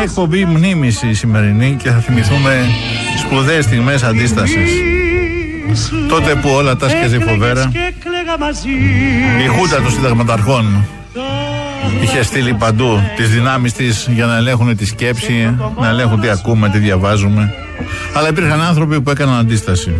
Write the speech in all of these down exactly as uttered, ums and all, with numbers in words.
εκπομπή μνήμης η σημερινή και θα θυμηθούμε σπουδαίες στιγμές αντίστασης. Τότε που όλα τα σκέζε φοβέρα, η χούντα των συνταγματαρχών είχε στείλει παντού τις δυνάμεις της για να ελέγχουν τη σκέψη, να ελέγχουν τι ακούμε, τι διαβάζουμε. Αλλά υπήρχαν άνθρωποι που έκαναν αντίσταση.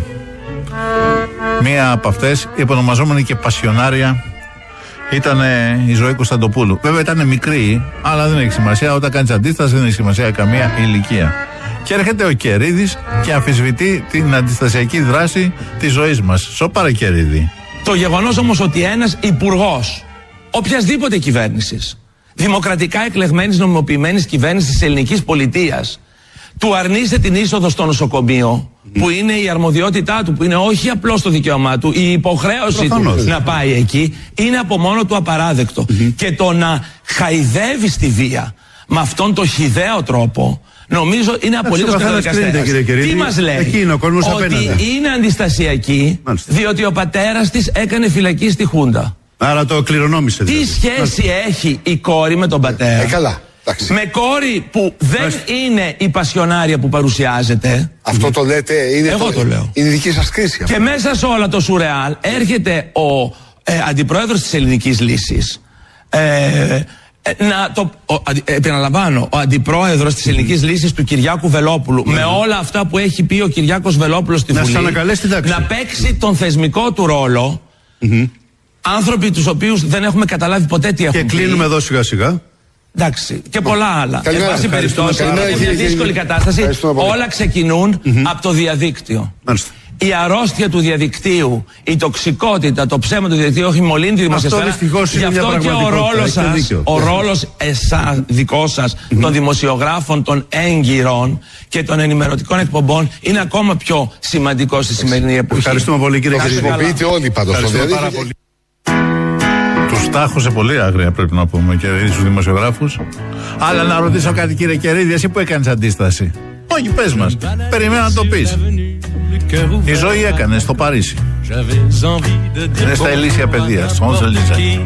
Μία από αυτές, η επωνομαζόμενη και πασιονάρια, ήταν η Ζωή Κωνσταντοπούλου. Βέβαια ήταν μικρή, αλλά δεν έχει σημασία. Όταν κάνεις αντίσταση δεν έχει σημασία καμία ηλικία. Και έρχεται ο Κερίδης και αμφισβητεί την αντιστασιακή δράση της ζωής μας. Σοπάρα, Κερίδη. Το γεγονός όμως ότι ένας υπουργός οποιασδήποτε κυβέρνησης, δημοκρατικά εκλεγμένης νομιμοποιημένης κυβέρνησης της ελληνικής πολιτείας, του αρνείσαι την είσοδο στο νοσοκομείο, mm. που είναι η αρμοδιότητά του, που είναι όχι απλώς το δικαίωμά του, η υποχρέωση Προφανώς. του να πάει εκεί, είναι από μόνο του απαράδεκτο. Mm-hmm. Και το να χαϊδεύει στη βία με αυτόν τον χυδαίο τρόπο, νομίζω είναι απολύτως καταδικαστέας. Τι μας λέει? Εκείνο, ότι απέναντι. είναι αντιστασιακή, Μάλιστα. διότι ο πατέρας της έκανε φυλακή στη Χούντα. Άρα το κληρονόμησε. Τι δηλαδή. σχέση Μάλιστα. έχει η κόρη με τον πατέρα? Ε, καλά. Εντάξει. Με κόρη που δεν Μάλιστα. είναι η πασιονάρια που παρουσιάζεται. Αυτό το λέτε, είναι, Εγώ το, το λέω. είναι δική σας κρίση. Και μέσα σε όλα το σουρεάλ έρχεται ο ε, αντιπρόεδρος της Ελληνικής Λύσης. Ε, Ε, να το ο, ε, επαναλαμβάνω, ο αντιπρόεδρος της Ελληνικής Λύσης του Κυριάκου Βελόπουλου, mm. με όλα αυτά που έχει πει ο Κυριάκος Βελόπουλος στη να Βουλή, να παίξει τον θεσμικό του ρόλο, mm-hmm. άνθρωποι τους οποίους δεν έχουμε καταλάβει ποτέ τι έχουν και πει. Και κλείνουμε εδώ σιγά σιγά. Εντάξει, και πολλά άλλα. Καλημέρα. Εν πάση περιπτώσει, είναι μια δύσκολη κατάσταση. Όλα ξεκινούν mm-hmm. από το διαδίκτυο. Μάλιστα. Η αρρώστια του διαδικτύου, η τοξικότητα, το ψέμα του διαδικτύου έχει μολύνει τη δημοσιοσφαίρα. Γι' αυτό και ο ρόλος σας, ο ρόλος εσάς, δικό σας, mm-hmm. των δημοσιογράφων, των έγκυρων και των ενημερωτικών εκπομπών είναι ακόμα πιο σημαντικό στη σημερινή εποχή. Ευχαριστούμε πολύ, κύριε Κερίδη. Χρησιμοποιείτε όλοι πάντως το διαδίκτυο. Τους τάχωσε πολύ άγρια, πρέπει να πούμε, και στους δημοσιογράφους. Αλλά να ρωτήσω κάτι, κύριε Κερίδη, εσύ που έκανες αντίσταση? Όχι, πες μας. Περιμένω να το πεις. Η Ζωή έκανε στο Παρίσι. Είναι στα Ελίσια Παιδεία, στο Μόντζελίτσα.